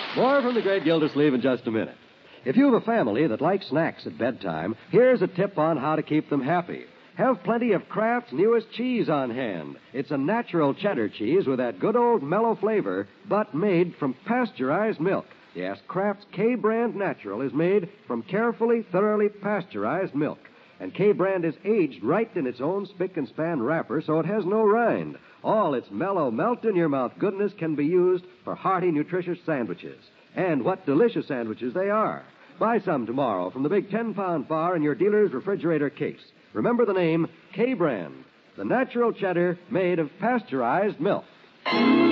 More from the great Gildersleeve in just a minute. If you have a family that likes snacks at bedtime, here's a tip on how to keep them happy. Have plenty of Kraft's newest cheese on hand. It's a natural cheddar cheese with that good old mellow flavor, but made from pasteurized milk. Yes, Kraft's K-Brand Natural is made from carefully, thoroughly pasteurized milk. And K-Brand is aged right in its own spick and span wrapper, so it has no rind. All its mellow, melt-in-your-mouth goodness can be used for hearty, nutritious sandwiches. And what delicious sandwiches they are. Buy some tomorrow from the big 10-pound bar in your dealer's refrigerator case. Remember the name K-Brand, the natural cheddar made of pasteurized milk.